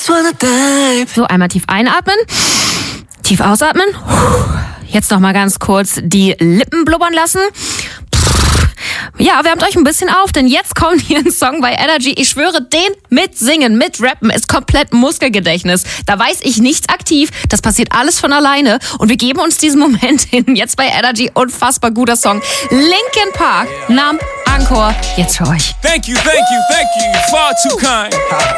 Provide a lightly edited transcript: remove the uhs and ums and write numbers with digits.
So, einmal tief einatmen, tief ausatmen. Jetzt noch mal ganz kurz die Lippen blubbern lassen. Ja, wärmt euch ein bisschen auf, denn jetzt kommt hier ein Song bei Energy. Ich schwöre, den mitsingen, mitrappen ist komplett Muskelgedächtnis. Da weiß ich nichts aktiv, das passiert alles von alleine. Und wir geben uns diesen Moment hin. Jetzt bei Energy, unfassbar guter Song. Linkin Park, Numb, Encore, jetzt für euch. Thank you, far too kind.